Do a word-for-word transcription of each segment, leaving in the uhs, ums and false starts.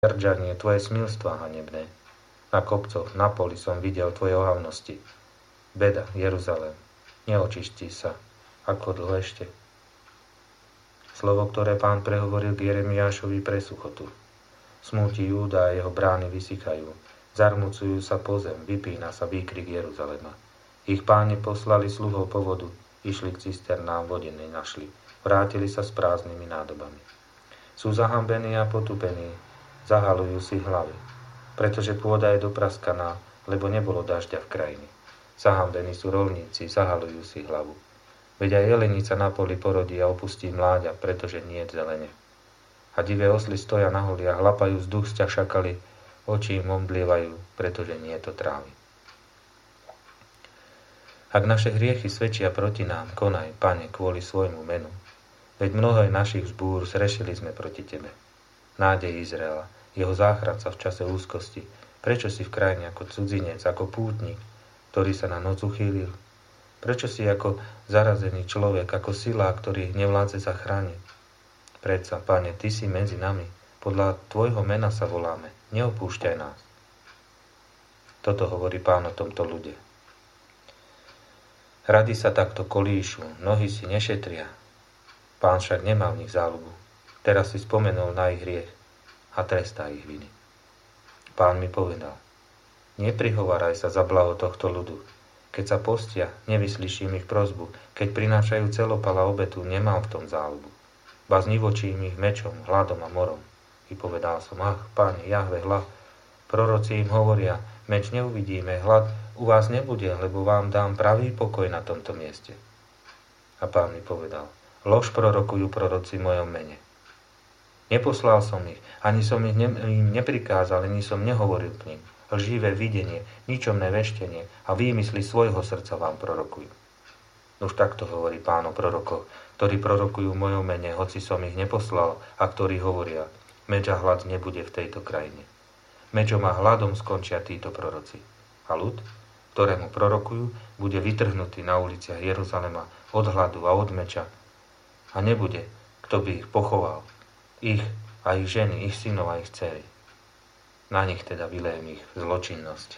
Rdžanie tvoje smilstva hanebné. Na kopcoch, na poli som videl tvoje ohavnosti. Beda, Jeruzalém, neočistí sa. Ako dlho ešte? Slovo, ktoré Pán prehovoril k Jeremiášovi pre suchotu. Smúti Júda a jeho brány vysychajú. Zarmucujú sa po zem, vypína sa výkrik Jeruzalema. Ich páni poslali sluhov po vodu, išli k cisternám, vody nenašli. Vrátili sa s prázdnymi nádobami. Sú zahambení a potupení, zahalujú si hlavy, pretože pôda je dopraskaná, lebo nebolo dažďa v krajine. Zahambení sú rolníci, zahalujú si hlavu. Veď aj jelenica na poli porodí a opustí mláďa, pretože nie je zelene. A divé osly stoja na holiach, lapajú vzduch z ťah šakali, oči im omdlievajú, pretože nie je to trávy. Ak naše hriechy svedčia proti nám, konaj, Pane, kvôli svojmu menu. Veď mnohé našich vzbúr zrešili sme proti Tebe. Nádej Izraela, jeho záchranca v čase úzkosti, prečo si v krajine ako cudzinec, ako pútnik, ktorý sa na noc uchýlil? Prečo si ako zarazený človek, ako sila, ktorý nevládze zachrániť? Predsa, Pane, Ty si medzi nami, podľa Tvojho mena sa voláme, neopúšťaj nás. Toto hovorí Pán o tomto ľude. Rady sa takto kolíšu, nohy si nešetria. Pán však nemá v nich záľubu. Teraz si spomenul na ich hriech a trestá ich viny. Pán mi povedal, neprihováraj sa za blaho tohto ľudu. Keď sa postia, nevyslyším ich prosbu. Keď prinášajú celopala obetu, nemám v tom záľubu. Ba znivočím ich mečom, hladom a morom. I povedal som, ach, Páne, Jahve, hľad. Proroci im hovoria, meč neuvidíme, hlad u vás nebude, lebo vám dám pravý pokoj na tomto mieste. A Pán mi povedal, lož prorokujú proroci v mojom mene. Neposlal som ich, ani som ich ne, im neprikázal, ani som nehovoril k nim. Lživé videnie, ničomné veštenie a výmysly svojho srdca vám prorokujú. Už takto hovorí Pán o prorokoch, ktorí prorokujú v mojom mene, hoci som ich neposlal, a ktorí hovoria, meč a hlad nebude v tejto krajine. Mečom a hladom skončia títo proroci. A ľud, ktorému prorokujú, bude vytrhnutý na uliciach Jeruzalema od hladu a od meča. A nebude, kto by ich pochoval. Ich a ich ženy, ich synov a ich dcery. Na nich teda vylejem ich zločinnosť.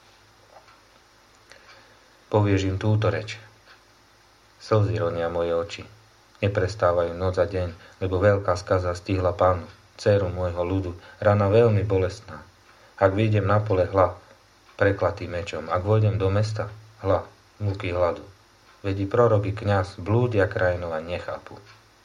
Povieš im túto reč. Slzy ronia moje oči. Neprestávajú noc a deň, lebo veľká skaza stihla Pánu, dceru môjho ľudu, rana veľmi bolestná. Ak vyjdem na pole, hla, preklatý mečom. Ak vojdem do mesta, hla, múky hladu. Veď i prorok i kňaz blúdia krajinou a nechápu.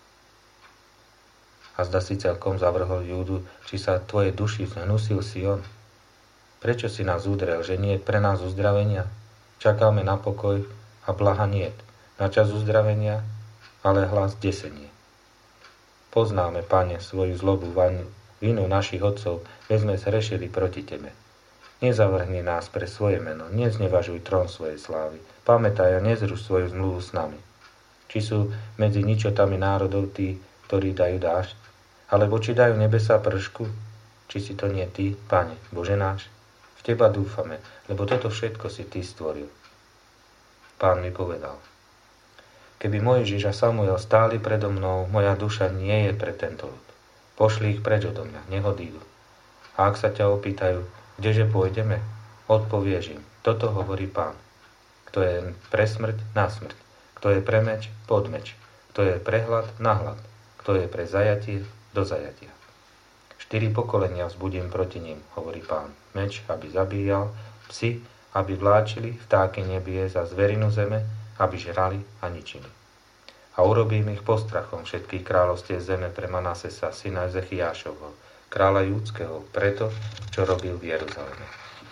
A zda si celkom zavrhol Júdu, či sa tvoje duši zhnusil Sion? Prečo si nás udrel, že nie je pre nás uzdravenia? Čakáme na pokoj a blaha niet. Na čas uzdravenia, ale hlas desenie. Poznáme, Pane, svoju zlobu, vinu našich otcov, veď sme zhrešili proti Tebe. Nezavrhni nás pre svoje meno, neznevažuj trón svojej slávy. Pamätaj a nezruš svoju zmluvu s nami. Či sú medzi ničotami národov tí, ktorí dajú dážď? Alebo či dajú nebesá pršku? Či si to nie Ty, Pane, Bože náš? V Teba dúfame, lebo toto všetko si Ty stvoril. Pán mi povedal, keby Mojžiš a Samuel stáli predo mnou, moja duša nie je pre tento ľud. Pošli ich preč odo mňa, nech odídu. A ak sa ťa opýtajú, kdeže pôjdeme, odpovieš im, toto hovorí Pán. Kto je pre smrť, na smrť. Kto je pre meč, pod meč. Kto je pre hlad, na hlad. Kto je pre zajatie, do zajatia. Štyri pokolenia vzbudím proti ním, hovorí Pán. Meč, aby zabíjal, psi, aby vláčili, vtáky nebie za zverinu zeme, aby žrali a ničili. A urobím ich postrachom všetkých kráľovstiev zeme pre Manasesa, syna Ezechiášovho, kráľa júdskeho, preto, čo robil v Jeruzaleme.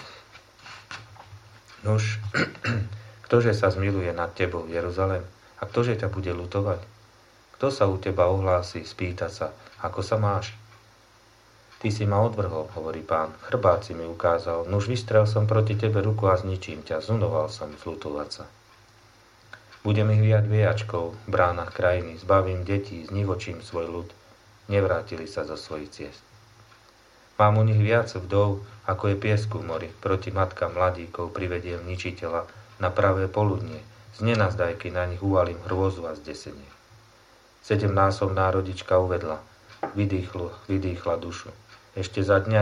Nuž, ktože sa zmiluje nad tebou, Jeruzalém, a ktože ťa bude ľutovať? Kto sa u teba ohlási, spýta sa, ako sa máš? Ty si ma odvrhol, hovorí Pán, chrbát si mi ukázal, nuž vystrel som proti tebe ruku a zničím ťa, zunoval som zľutovať sa. Budem ich viať viačkou v bránach krajiny, zbavím detí, znivočím svoj ľud, nevrátili sa zo svojich ciest. Mám u nich viac vdov, ako je piesku v mori, proti matkám mladíkov privediem ničiteľa na pravé poludnie, z nenazdajky na nich uvalím hrôzu a zdesenie. Sedemnásobná rodička uvedla, vydýchla, vydýchla dušu. Ešte za dňa